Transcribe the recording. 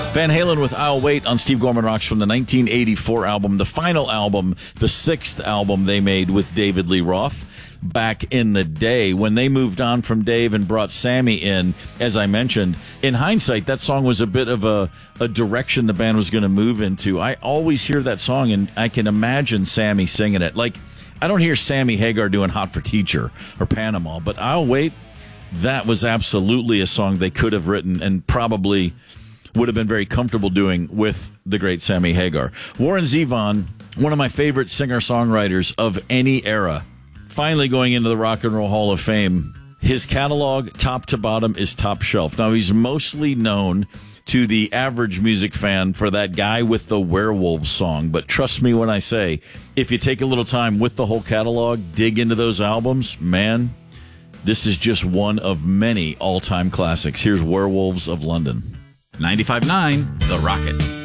Van Halen with I'll Wait on Steve Gorman Rocks from the 1984 album, the final album, the sixth album they made with David Lee Roth back in the day. When they moved on from Dave and brought Sammy in, as I mentioned, in hindsight, that song was a bit of a direction the band was going to move into. I always hear that song, and I can imagine Sammy singing it. Like, I don't hear Sammy Hagar doing Hot for Teacher or Panama, but I'll Wait, that was absolutely a song they could have written and probably would have been very comfortable doing with the great Sammy Hagar. Warren Zevon, one of my favorite singer-songwriters of any era, finally going into the Rock and Roll Hall of Fame. His catalog, top to bottom, is top shelf. Now, he's mostly known to the average music fan for that Guy with the Werewolves song, but trust me when I say, if you take a little time with the whole catalog, dig into those albums, man, this is just one of many all-time classics. Here's Werewolves of London. 95.9 The Rocket.